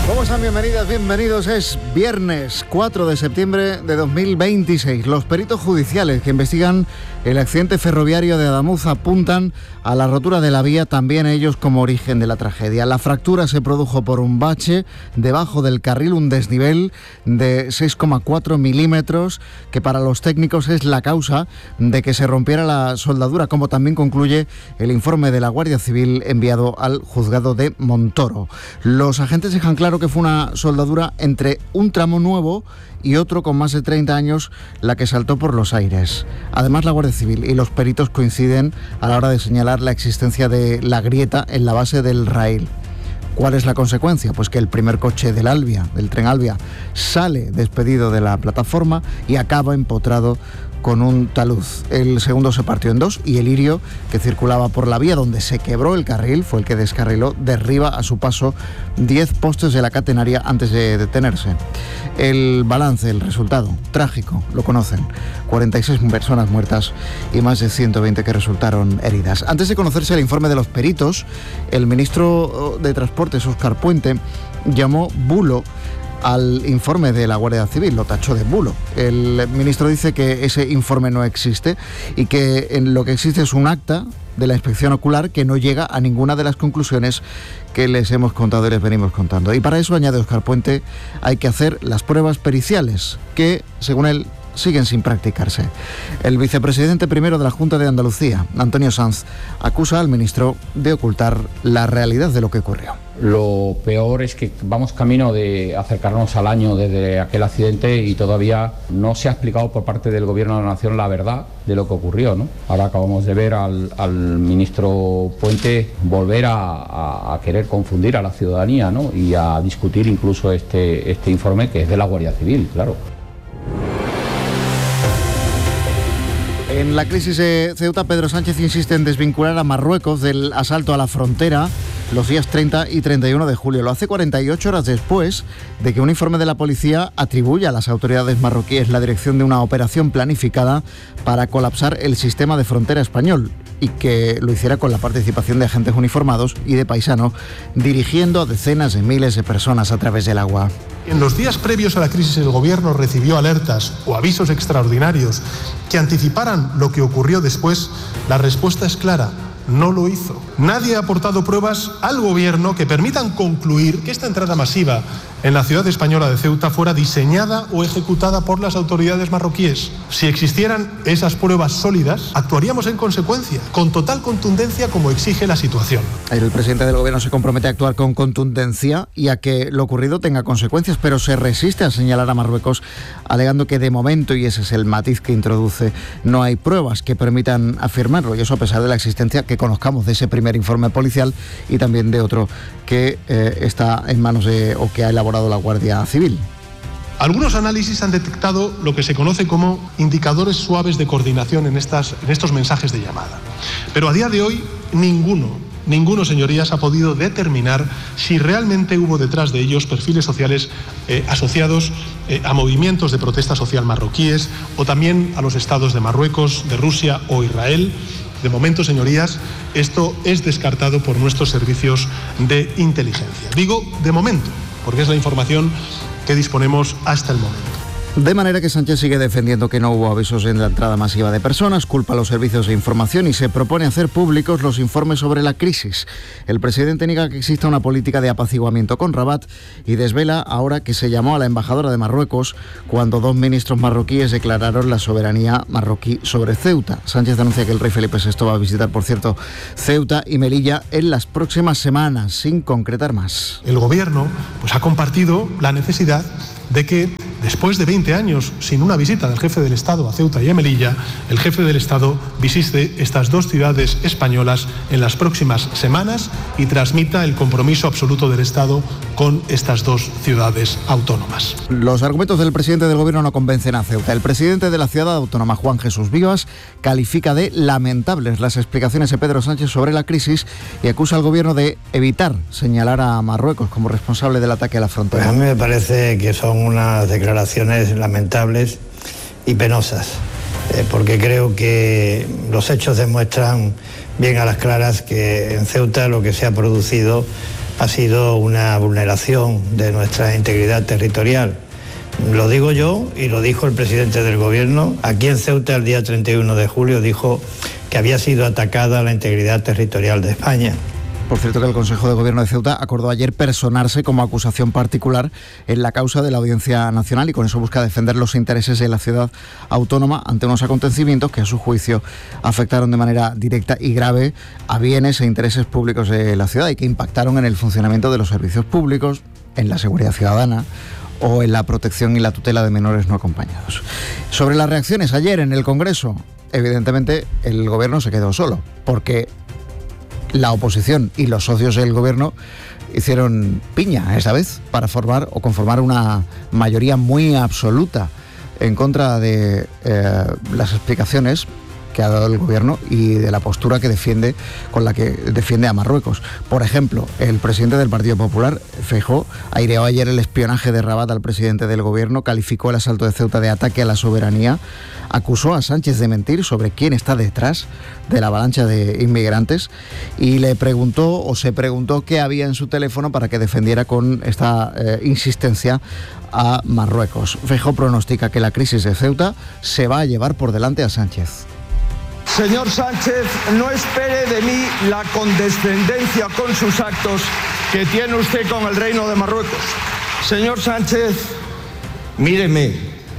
¿Cómo están? Bienvenidas, bienvenidos. Es viernes 4 de septiembre de 2026. Los peritos judiciales que investigan el accidente ferroviario de Adamuz apuntan a la rotura de la vía, también ellos como origen de la tragedia. La fractura se produjo por un bache debajo del carril, un desnivel de 6,4 milímetros, que para los técnicos es la causa de que se rompiera la soldadura, como también concluye el informe de la Guardia Civil enviado al juzgado de Montoro. Los agentes dejan claro que fue una soldadura entre un tramo nuevo y otro con más de 30 años la que saltó por los aires. Además, la Guardia Civil y los peritos coinciden a la hora de señalar la existencia de la grieta en la base del raíl. ¿Cuál es la consecuencia? Pues que el primer coche del tren Alvia, sale despedido de la plataforma y acaba empotrado con un talud. El segundo se partió en dos y el Lirio, que circulaba por la vía donde se quebró el carril, fue el que descarriló, derriba a su paso 10 postes de la catenaria antes de detenerse. El balance, el resultado, trágico, lo conocen. 46 personas muertas y más de 120 que resultaron heridas. Antes de conocerse el informe de los peritos, el ministro de Transportes, Óscar Puente, llamó bulo al informe de la Guardia Civil, lo tachó de bulo. El ministro dice que ese informe no existe y que en lo que existe es un acta de la inspección ocular que no llega a ninguna de las conclusiones que les hemos contado y les venimos contando. Y para eso, añade Óscar Puente, hay que hacer las pruebas periciales que, según él, siguen sin practicarse. El vicepresidente primero de la Junta de Andalucía, Antonio Sanz, acusa al ministro de ocultar la realidad de lo que ocurrió. Lo peor es que vamos camino de acercarnos al año desde aquel accidente y todavía no se ha explicado por parte del Gobierno de la Nación la verdad de lo que ocurrió, ¿no? Ahora acabamos de ver al ministro Puente volver a querer confundir a la ciudadanía, ¿no? Y a discutir incluso este informe que es de la Guardia Civil, claro. En la crisis de Ceuta, Pedro Sánchez insiste en desvincular a Marruecos del asalto a la frontera los días 30 y 31 de julio. Lo hace 48 horas después de que un informe de la policía atribuya a las autoridades marroquíes la dirección de una operación planificada para colapsar el sistema de frontera español y que lo hiciera con la participación de agentes uniformados y de paisano, dirigiendo a decenas de miles de personas a través del agua. En los días previos a la crisis, el Gobierno recibió alertas o avisos extraordinarios que anticiparan lo que ocurrió después. La respuesta es clara: no lo hizo. Nadie ha aportado pruebas al Gobierno que permitan concluir que esta entrada masiva en la ciudad española de Ceuta fuera diseñada o ejecutada por las autoridades marroquíes. Si existieran esas pruebas sólidas, actuaríamos en consecuencia, con total contundencia como exige la situación. El presidente del Gobierno se compromete a actuar con contundencia y a que lo ocurrido tenga consecuencias, pero se resiste a señalar a Marruecos, alegando que de momento, y ese es el matiz que introduce, no hay pruebas que permitan afirmarlo, y eso a pesar de la existencia que conozcamos de ese primer informe policial y también de otro que está en manos o que ha elaborado la Guardia Civil. Algunos análisis han detectado lo que se conoce como indicadores suaves de coordinación en estos mensajes de llamada. Pero a día de hoy ninguno, señorías, ha podido determinar si realmente hubo detrás de ellos perfiles sociales asociados a movimientos de protesta social marroquíes o también a los estados de Marruecos, de Rusia o Israel. De momento, señorías, esto es descartado por nuestros servicios de inteligencia. Digo de momento, porque es la información que disponemos hasta el momento. De manera que Sánchez sigue defendiendo que no hubo avisos en la entrada masiva de personas, culpa a los servicios de información y se propone hacer públicos los informes sobre la crisis. El presidente niega que exista una política de apaciguamiento con Rabat y desvela ahora que se llamó a la embajadora de Marruecos cuando 2 ministros marroquíes declararon la soberanía marroquí sobre Ceuta. Sánchez anuncia que el rey Felipe VI va a visitar, por cierto, Ceuta y Melilla en las próximas semanas, sin concretar más. El Gobierno ha compartido la necesidad de que, después de 20 años sin una visita del jefe del Estado a Ceuta y a Melilla, el jefe del Estado visite estas 2 ciudades españolas en las próximas semanas y transmita el compromiso absoluto del Estado con estas 2 ciudades autónomas. Los argumentos del presidente del Gobierno no convencen a Ceuta. El presidente de la ciudad autónoma, Juan Jesús Vivas, califica de lamentables las explicaciones de Pedro Sánchez sobre la crisis y acusa al Gobierno de evitar señalar a Marruecos como responsable del ataque a la frontera. Pues a mí me parece que son unas declaraciones lamentables y penosas, porque creo que los hechos demuestran bien a las claras que en Ceuta lo que se ha producido ha sido una vulneración de nuestra integridad territorial. Lo digo yo y lo dijo el presidente del Gobierno. Aquí en Ceuta el día 31 de julio dijo que había sido atacada la integridad territorial de España. Por cierto, que el Consejo de Gobierno de Ceuta acordó ayer personarse como acusación particular en la causa de la Audiencia Nacional y con eso busca defender los intereses de la ciudad autónoma ante unos acontecimientos que a su juicio afectaron de manera directa y grave a bienes e intereses públicos de la ciudad y que impactaron en el funcionamiento de los servicios públicos, en la seguridad ciudadana o en la protección y la tutela de menores no acompañados. Sobre las reacciones ayer en el Congreso, evidentemente el Gobierno se quedó solo, porque la oposición y los socios del Gobierno hicieron piña esta vez para conformar una mayoría muy absoluta en contra de las explicaciones que ha dado el Gobierno y de la postura con la que defiende a Marruecos. Por ejemplo, el presidente del Partido Popular, Feijóo, aireó ayer el espionaje de Rabat al presidente del Gobierno, calificó el asalto de Ceuta de ataque a la soberanía, acusó a Sánchez de mentir sobre quién está detrás de la avalancha de inmigrantes y se preguntó qué había en su teléfono para que defendiera con esta insistencia a Marruecos. Feijóo pronostica que la crisis de Ceuta se va a llevar por delante a Sánchez. Señor Sánchez, no espere de mí la condescendencia con sus actos que tiene usted con el Reino de Marruecos. Señor Sánchez, míreme,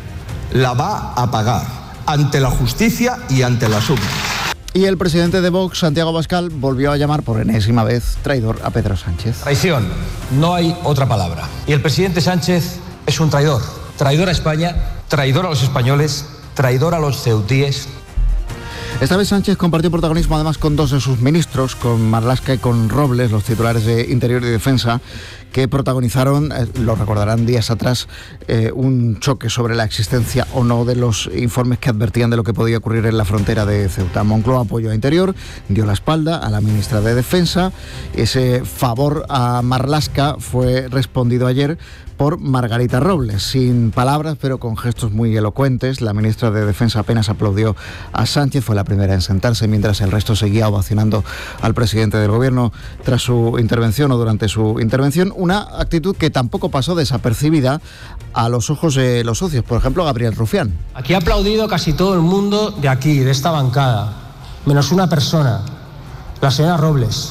la va a pagar ante la justicia y ante las urnas. Y el presidente de Vox, Santiago Abascal, volvió a llamar por enésima vez traidor a Pedro Sánchez. Traición, no hay otra palabra. Y el presidente Sánchez es un traidor. Traidor a España, traidor a los españoles, traidor a los ceutíes. Esta vez Sánchez compartió protagonismo además con dos de sus ministros, con Marlaska y con Robles, los titulares de Interior y Defensa, que protagonizaron, lo recordarán días atrás, un choque sobre la existencia o no de los informes que advertían de lo que podía ocurrir en la frontera de Ceuta. Moncloa apoyó a Interior, dio la espalda a la ministra de Defensa. Ese favor a Marlaska fue respondido ayer por Margarita Robles, sin palabras pero con gestos muy elocuentes. La ministra de Defensa apenas aplaudió a Sánchez, fue la primera en sentarse mientras el resto seguía ovacionando al presidente del Gobierno tras su intervención o durante su intervención, una actitud que tampoco pasó desapercibida a los ojos de los socios, por ejemplo Gabriel Rufián. Aquí ha aplaudido casi todo el mundo de aquí, de esta bancada, menos una persona, la señora Robles.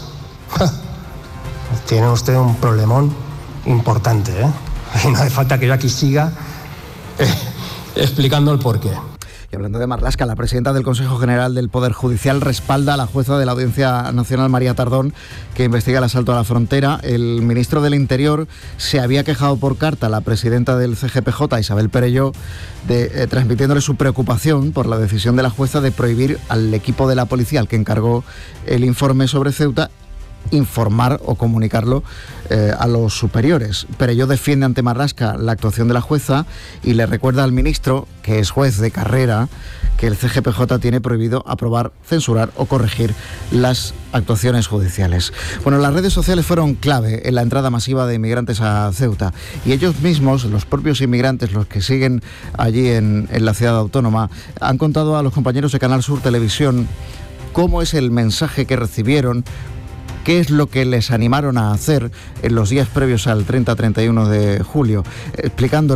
Tiene usted un problemón importante, ¿eh? Y no hace falta que yo aquí siga explicando el porqué. Y hablando de Marlaska, la presidenta del Consejo General del Poder Judicial respalda a la jueza de la Audiencia Nacional, María Tardón, que investiga el asalto a la frontera. El ministro del Interior se había quejado por carta a la presidenta del CGPJ, Isabel Perelló, transmitiéndole su preocupación por la decisión de la jueza de prohibir al equipo de la policía, al que encargó el informe sobre Ceuta, informar o comunicarlo a los superiores. Perelló defiende ante Marlaska la actuación de la jueza y le recuerda al ministro, que es juez de carrera, que el CGPJ tiene prohibido aprobar, censurar o corregir las actuaciones judiciales. Bueno, las redes sociales fueron clave en la entrada masiva de inmigrantes a Ceuta y ellos mismos, los propios inmigrantes, los que siguen allí en la ciudad autónoma, han contado a los compañeros de Canal Sur Televisión cómo es el mensaje que recibieron, qué es lo que les animaron a hacer en los días previos al 30-31 de julio, explicando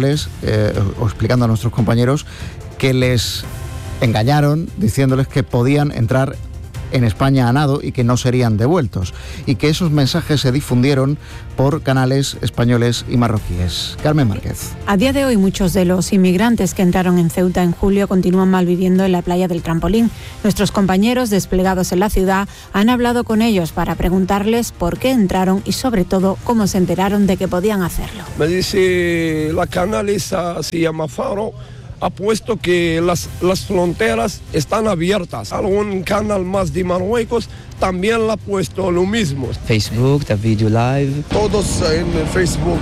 a nuestros compañeros que les engañaron diciéndoles que podían entrar en España a nado y que no serían devueltos, y que esos mensajes se difundieron por canales españoles y marroquíes. Carmen Márquez. A día de hoy, muchos de los inmigrantes que entraron en Ceuta en julio continúan malviviendo en la playa del Trampolín. Nuestros compañeros desplegados en la ciudad han hablado con ellos para preguntarles por qué entraron y sobre todo cómo se enteraron de que podían hacerlo. Me dice la canal esa se llama Faro, ha puesto que las fronteras están abiertas. Algún canal más de Marruecos también le ha puesto lo mismo. Facebook, The Video Live. Todos en Facebook,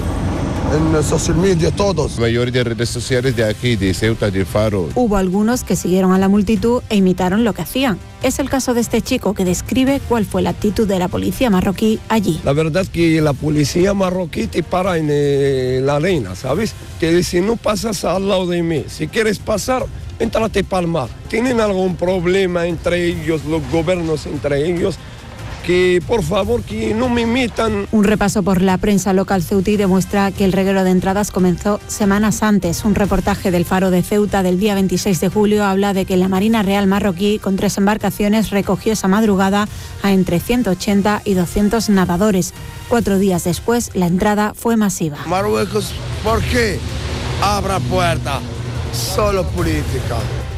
en social media, todos. La mayoría de redes sociales de aquí, de Ceuta, de Faro. Hubo algunos que siguieron a la multitud e imitaron lo que hacían. Es el caso de este chico que describe cuál fue la actitud de la policía marroquí allí. La verdad que la policía marroquí te para en la arena, ¿sabes? Te dice, no pasas al lado de mí. Si quieres pasar, éntrate para el mar. Tienen algún problema entre ellos, los gobiernos entre ellos, que por favor que no me metan. Un repaso por la prensa local ceutí demuestra que el reguero de entradas comenzó semanas antes. Un reportaje del Faro de Ceuta del día 26 de julio habla de que la Marina Real marroquí, con 3 embarcaciones, recogió esa madrugada a entre 180 y 200 nadadores. 4 días después, la entrada fue masiva. Marruecos, ¿por qué abra puerta? Solo política.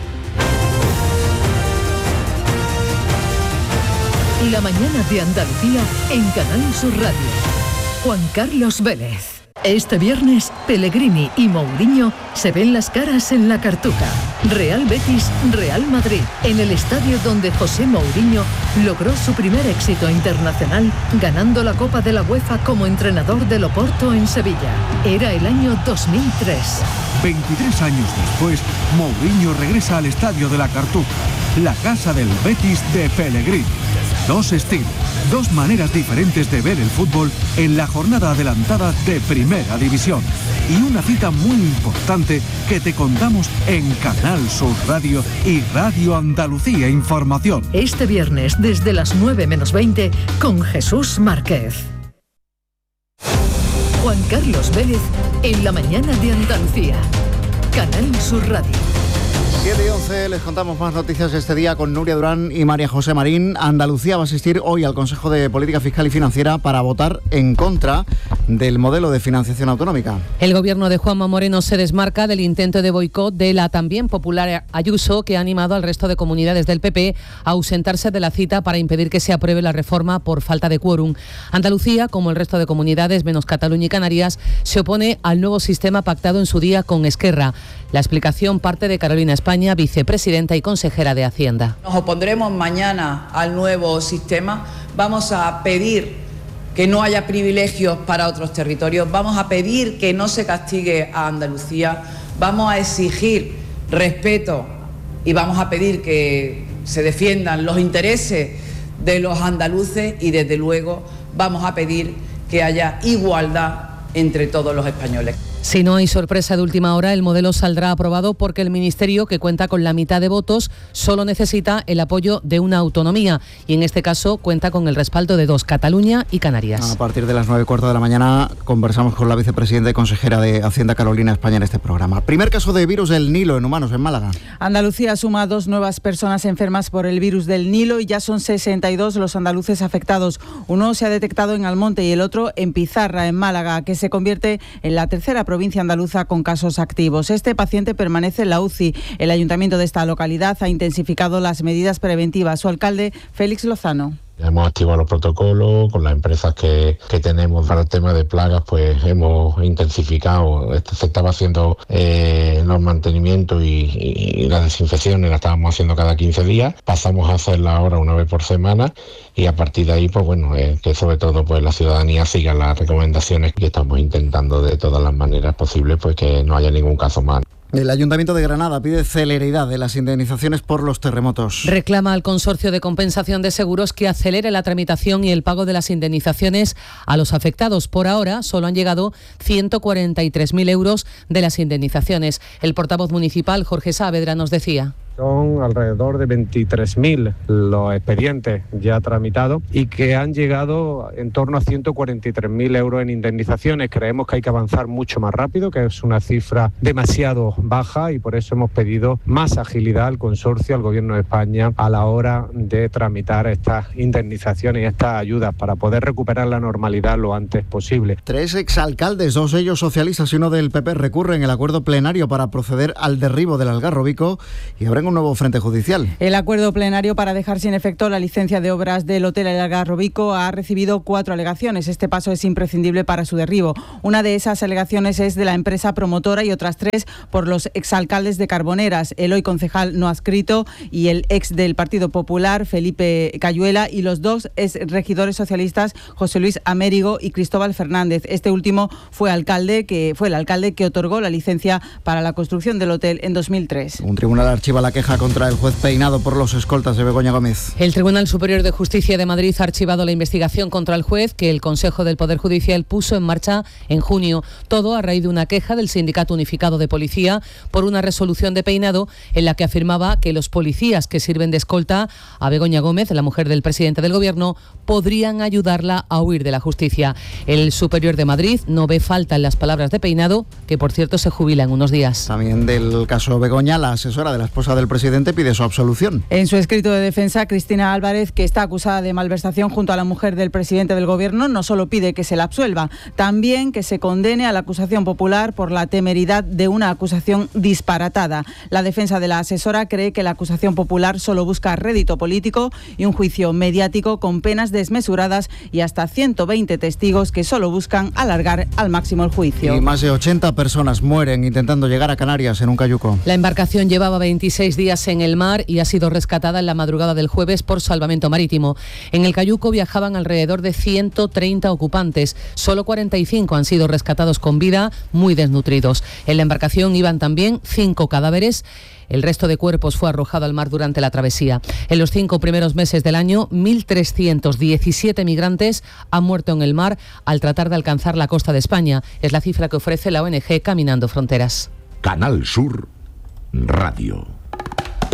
La mañana de Andalucía en Canal Sur Radio. Juan Carlos Vélez. Este viernes, Pellegrini y Mourinho se ven las caras en la Cartuja. Real Betis, Real Madrid, en el estadio donde José Mourinho logró su primer éxito internacional, ganando la Copa de la UEFA como entrenador del Oporto en Sevilla. Era el año 2003. 23 años después, Mourinho regresa al estadio de la Cartuja, la casa del Betis de Pellegrini. 2 estilos, 2 maneras diferentes de ver el fútbol en la jornada adelantada de Primera División. Y una cita muy importante que te contamos en Canal Sur Radio y Radio Andalucía Información. Este viernes desde las 9 menos 20 con Jesús Márquez. Juan Carlos Vélez en la mañana de Andalucía. Canal Sur Radio. 7 y 11, les contamos más noticias este día con Nuria Durán y María José Marín. Andalucía va a asistir hoy al Consejo de Política Fiscal y Financiera para votar en contra del modelo de financiación autonómica. El gobierno de Juanma Moreno se desmarca del intento de boicot de la también popular Ayuso, que ha animado al resto de comunidades del PP a ausentarse de la cita para impedir que se apruebe la reforma por falta de quórum. Andalucía, como el resto de comunidades, menos Cataluña y Canarias, se opone al nuevo sistema pactado en su día con Esquerra. La explicación parte de Carolina España, vicepresidenta y consejera de Hacienda. Nos opondremos mañana al nuevo sistema. Vamos a pedir que no haya privilegios para otros territorios. Vamos a pedir que no se castigue a Andalucía. Vamos a exigir respeto y vamos a pedir que se defiendan los intereses de los andaluces y, desde luego, vamos a pedir que haya igualdad entre todos los españoles. Si no hay sorpresa de última hora, el modelo saldrá aprobado porque el Ministerio, que cuenta con la mitad de votos, solo necesita el apoyo de una autonomía y en este caso cuenta con el respaldo de 2, Cataluña y Canarias. A partir de las 9:15 de la mañana conversamos con la vicepresidenta y consejera de Hacienda, Carolina España, en este programa. Primer caso de virus del Nilo en humanos en Málaga. Andalucía suma 2 nuevas personas enfermas por el virus del Nilo y ya son 62 los andaluces afectados. Uno se ha detectado en Almonte y el otro en Pizarra, en Málaga, que se convierte en la tercera provincia andaluza con casos activos. Este paciente permanece en la UCI. El ayuntamiento de esta localidad ha intensificado las medidas preventivas. Su alcalde, Félix Lozano. Hemos activado los protocolos con las empresas que tenemos para el tema de plagas, pues hemos intensificado. Se estaba haciendo los mantenimientos y las desinfecciones, las estábamos haciendo cada 15 días. Pasamos a hacerla ahora una vez por semana y a partir de ahí, pues bueno, que sobre todo pues la ciudadanía siga las recomendaciones que estamos intentando de todas las maneras posibles, pues que no haya ningún caso más. El Ayuntamiento de Granada pide celeridad de las indemnizaciones por los terremotos. Reclama al Consorcio de Compensación de Seguros que acelere la tramitación y el pago de las indemnizaciones a los afectados. Por ahora solo han llegado 143.000 euros de las indemnizaciones. El portavoz municipal, Jorge Saavedra, nos decía. Son alrededor de 23.000 los expedientes ya tramitados y que han llegado en torno a 143.000 euros en indemnizaciones. Creemos que hay que avanzar mucho más rápido, que es una cifra demasiado baja y por eso hemos pedido más agilidad al consorcio, al Gobierno de España, a la hora de tramitar estas indemnizaciones y estas ayudas para poder recuperar la normalidad lo antes posible. 3 exalcaldes, 2 de ellos socialistas y 1 del PP, recurren el acuerdo plenario para proceder al derribo del Algarrobico y abren un nuevo frente judicial. El acuerdo plenario para dejar sin efecto la licencia de obras del Hotel El Algarrobico ha recibido 4 alegaciones. Este paso es imprescindible para su derribo. Una de esas alegaciones es de la empresa promotora y otras 3 por los exalcaldes de Carboneras, el hoy concejal no adscrito y el ex del Partido Popular, Felipe Cayuela, y los 2 exregidores socialistas, José Luis Amérigo y Cristóbal Fernández. Este último fue el alcalde que otorgó la licencia para la construcción del hotel en 2003. Un tribunal archiva la la queja contra el juez Peinado por los escoltas de Begoña Gómez. El Tribunal Superior de Justicia de Madrid ha archivado la investigación contra el juez que el Consejo del Poder Judicial puso en marcha en junio. Todo a raíz de una queja del Sindicato Unificado de Policía por una resolución de Peinado en la que afirmaba que los policías que sirven de escolta a Begoña Gómez, la mujer del presidente del Gobierno, podrían ayudarla a huir de la justicia. El Superior de Madrid no ve falta en las palabras de Peinado, que por cierto se jubila en unos días. También del caso Begoña, la asesora de la esposa del presidente pide su absolución. En su escrito de defensa, Cristina Álvarez, que está acusada de malversación junto a la mujer del presidente del Gobierno, no solo pide que se la absuelva, también que se condene a la acusación popular por la temeridad de una acusación disparatada. La defensa de la asesora cree que la acusación popular solo busca rédito político y un juicio mediático con penas desmesuradas y hasta 120 testigos que solo buscan alargar al máximo el juicio. Y más de 80 personas mueren intentando llegar a Canarias en un cayuco. La embarcación llevaba 26 días en el mar y ha sido rescatada en la madrugada del jueves por salvamento marítimo. En el cayuco viajaban alrededor de 130 ocupantes. Solo 45 han sido rescatados con vida, muy desnutridos. En la embarcación iban también 5 cadáveres. El resto de cuerpos fue arrojado al mar durante la travesía. En los 5 primeros meses del año, 1.317 migrantes han muerto en el mar al tratar de alcanzar la costa de España. Es la cifra que ofrece la ONG Caminando Fronteras. Canal Sur Radio.